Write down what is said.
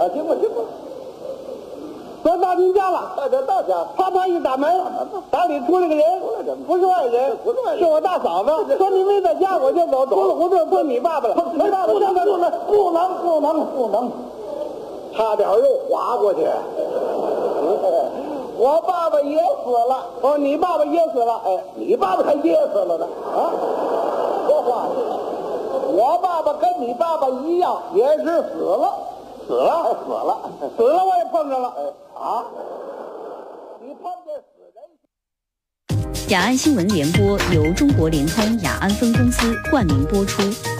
行吧，行吧。 说到您家了， 快点到家。 啪啪一打门，打里出来个人，不是外人，是我大嫂子。说您没在家，我就走，出了胡同碰你爸爸了。你爸爸不能，差点又划过去。我爸爸也死了。 哦，你爸爸噎死了。 哎，你爸爸还噎死了呢。啊，说话。我爸爸跟你爸爸一样，也是死了。死了， 我也碰着了。 啊，你碰见死人。 雅安新闻联播由中国联通雅安分公司冠名播出。